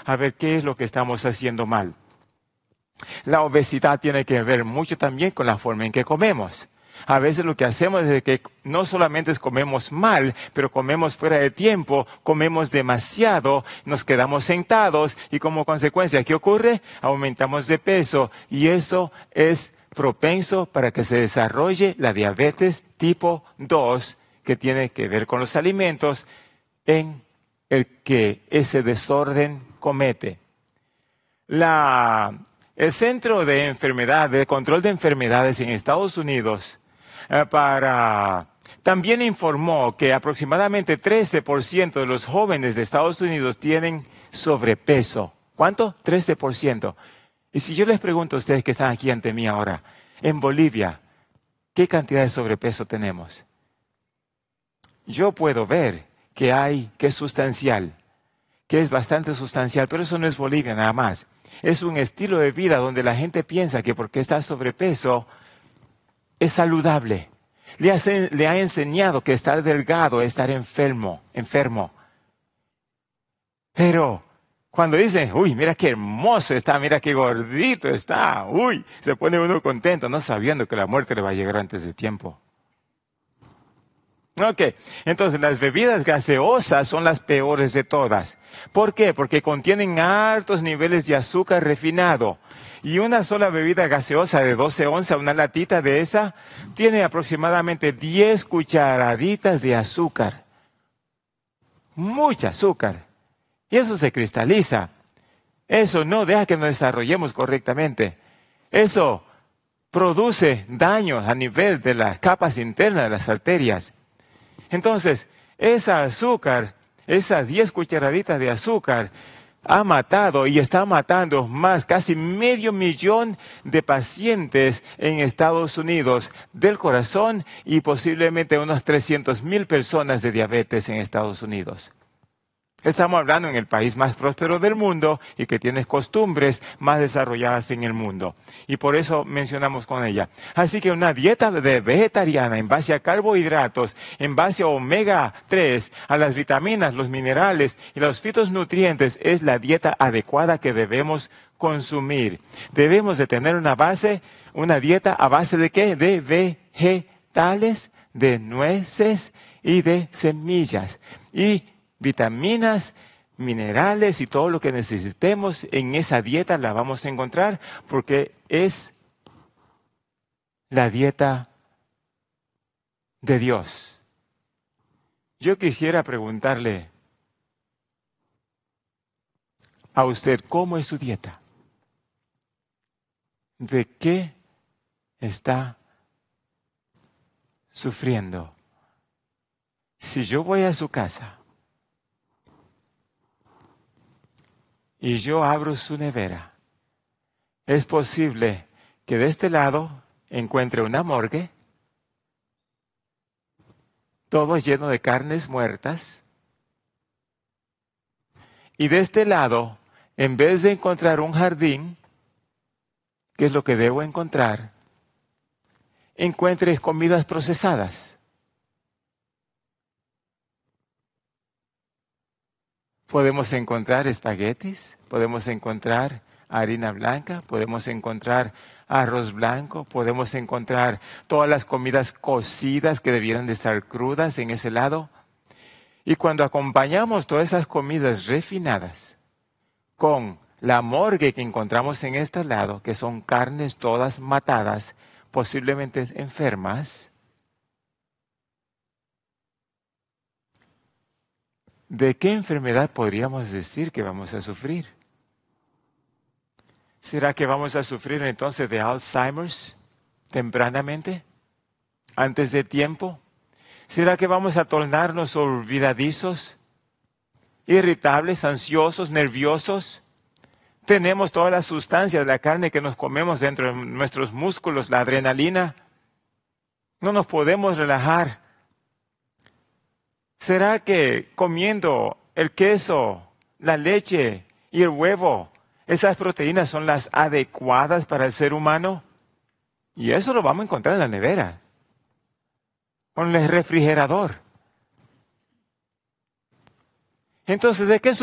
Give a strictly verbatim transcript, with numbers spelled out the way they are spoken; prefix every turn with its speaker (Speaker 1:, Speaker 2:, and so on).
Speaker 1: a ver qué es lo que estamos haciendo mal. La obesidad tiene que ver mucho también con la forma en que comemos. A veces lo que hacemos es que no solamente es comemos mal, pero comemos fuera de tiempo, comemos demasiado, nos quedamos sentados y como consecuencia, ¿qué ocurre? Aumentamos de peso y eso es propenso para que se desarrolle la diabetes tipo dos, que tiene que ver con los alimentos en el que ese desorden comete. La, el Centro de Enfermedades, de Control de Enfermedades en Estados Unidos, eh, para, también informó que aproximadamente trece por ciento de los jóvenes de Estados Unidos tienen sobrepeso. ¿Cuánto? trece por ciento. Y si yo les pregunto a ustedes que están aquí ante mí ahora, en Bolivia, ¿qué cantidad de sobrepeso tenemos? Yo puedo ver que hay, que es sustancial, que es bastante sustancial, pero eso no es Bolivia nada más. Es un estilo de vida donde la gente piensa que porque está sobrepeso es saludable. Le, hace, le ha enseñado que estar delgado es estar enfermo, enfermo. Pero cuando dicen, uy, mira qué hermoso está, mira qué gordito está, uy, se pone uno contento, no sabiendo que la muerte le va a llegar antes de tiempo. Ok, entonces las bebidas gaseosas son las peores de todas. ¿Por qué? Porque contienen altos niveles de azúcar refinado. Y una sola bebida gaseosa de doce onzas, una latita de esa, tiene aproximadamente diez cucharaditas de azúcar. Mucha azúcar. Y eso se cristaliza. Eso no deja que nos desarrollemos correctamente. Eso produce daños a nivel de las capas internas de las arterias. Entonces, esa azúcar, esas diez cucharaditas de azúcar, ha matado y está matando más, casi medio millón de pacientes en Estados Unidos del corazón y posiblemente unas trescientas mil personas de diabetes en Estados Unidos. Estamos hablando en el país más próspero del mundo y que tiene costumbres más desarrolladas en el mundo. Y por eso mencionamos con ella. Así que una dieta de vegetariana en base a carbohidratos, en base a omega tres, a las vitaminas, los minerales y los fitonutrientes es la dieta adecuada que debemos consumir. Debemos de tener una base, una dieta a base de ¿qué? De vegetales, de nueces y de semillas. Y vitaminas, minerales y todo lo que necesitemos en esa dieta la vamos a encontrar porque es la dieta de Dios. Yo quisiera preguntarle a usted, ¿cómo es su dieta? ¿De qué está sufriendo? Si yo voy a su casa y yo abro su nevera, es posible que de este lado encuentre una morgue, todo lleno de carnes muertas, y de este lado, en vez de encontrar un jardín, que es lo que debo encontrar, encuentre comidas procesadas. Podemos encontrar espaguetis, podemos encontrar harina blanca, podemos encontrar arroz blanco, podemos encontrar todas las comidas cocidas que debieran de estar crudas en ese lado. Y cuando acompañamos todas esas comidas refinadas con la morgue que encontramos en este lado, que son carnes todas matadas, posiblemente enfermas, ¿de qué enfermedad podríamos decir que vamos a sufrir? ¿Será que vamos a sufrir entonces de Alzheimer's tempranamente? ¿Antes de tiempo? ¿Será que vamos a tornarnos olvidadizos? ¿Irritables, ansiosos, nerviosos? Tenemos todas las sustancias de la carne que nos comemos dentro de nuestros músculos, la adrenalina. No nos podemos relajar. ¿Será que comiendo el queso, la leche y el huevo, esas proteínas son las adecuadas para el ser humano? Y eso lo vamos a encontrar en la nevera, con el refrigerador. Entonces, ¿de qué